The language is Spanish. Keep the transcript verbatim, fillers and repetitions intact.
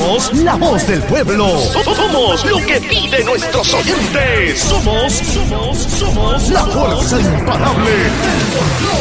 Somos la voz del pueblo. Somos lo que piden nuestros oyentes. Somos, somos, somos la fuerza imparable del folclore.